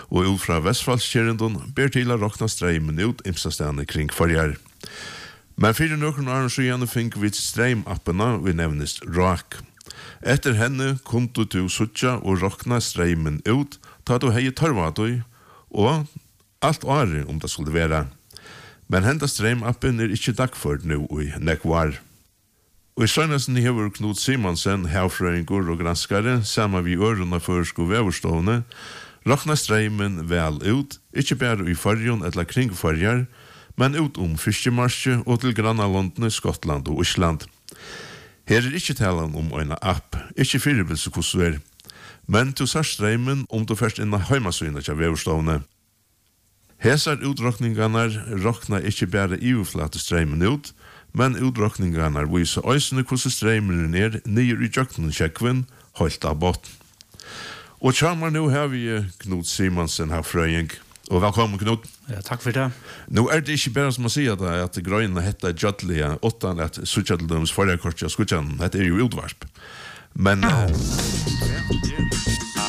og ut fra Vestfallskjerendon ber til å rokna streimen ut imsastane kring forjar. Men fyrir noen år siden fikk vi streim-appena vi nevnes ROAK. Etter henne kunne du suttja og rokna streimen ut, ta du hei tørvatøy, og alt året om det skulle være. Men henda streim-appen ikke dagført nå i nekvar. Og i søgnasen hever Knut Simonsen, herfrøyngur og granskare, sammen vi ørena førsko veverstående, rokna streimen vel ut, ikke bare i fargen eller kring farger, men ut Fiskemarsje og til grannalondene Skottland og Island. Her ikke talen om en app, ikke fyrirbilse hvordan men du ser streimen om du først innan heimasøyna til veverstående. Hesar utrokningarna rokna ikke bare ivflate streimen ut, men utrokningarna viser øysene hvordan streimen nyer i jøkken kjekven, holdt av botten. Og tjammer nå har vi Knut Simonsen her frøying. Og velkommen, Knut. Ja, takk for det. Nå det ikke bare som å si at grøyene heter Jødlige, åttan at suttjedeldøms forrige kortja skutjan, dette jo utvarp. Men